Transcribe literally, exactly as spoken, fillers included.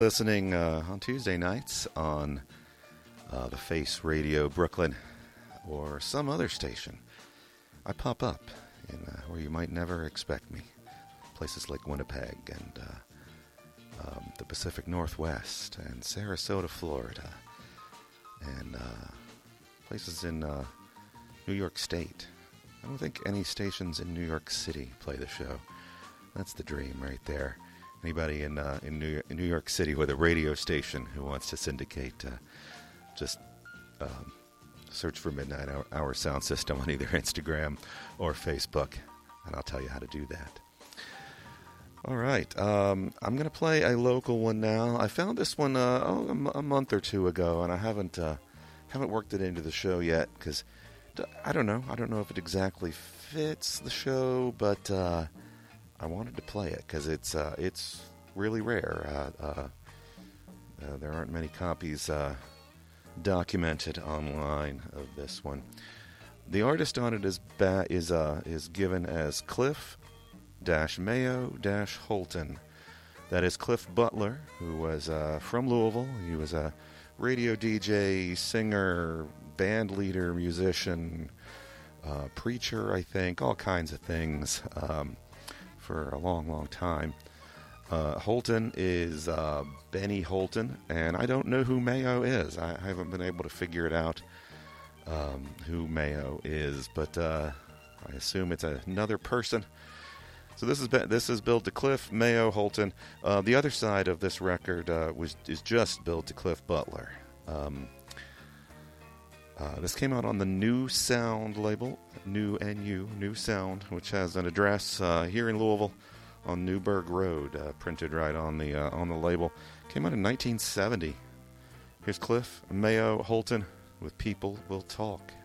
Listening uh, on Tuesday nights on uh, the Face Radio Brooklyn or some other station. I pop up in uh, where you might never expect me. Places like Winnipeg and uh, um, the Pacific Northwest and Sarasota, Florida. And uh, places in uh, New York State. I don't think any stations in New York City play the show. That's the dream right there. Anybody in uh, in, New York, in New York City with a radio station who wants to syndicate, uh, just um, search for Midnight Hour, Hour Sound System on either Instagram or Facebook, and I'll tell you how to do that. All right, um, I'm going to play a local one now. I found this one uh, oh, a, m- a month or two ago, and I haven't uh, haven't worked it into the show yet because I don't know. I don't know if it exactly fits the show, but uh, I wanted to play it because it's uh, it's really rare. Uh, uh, uh, there aren't many copies uh, documented online of this one. The artist on it is ba- is uh, is given as Cliff Dash Mayo Dash Holton. That is Cliff Butler, who was uh, from Louisville. He was a radio D J, singer, band leader, musician, uh, preacher, I think, all kinds of things. Um, for a long, long time. Uh, Holton is uh, Benny Holton, and I don't know who Mayo is. I, I haven't been able to figure it out um, who Mayo is, but uh, I assume it's another person. So this is this is billed to Cliff Mayo Holton. Uh, the other side of this record uh, was is just billed to Cliff Butler. Um, Uh, this came out on the New Sound label, New N U, New Sound, which has an address uh, here in Louisville on Newburgh Road, uh, printed right on the uh, on the label. Came out in nineteen seventy. Here's Cliff Mayo Holton with People Will Talk.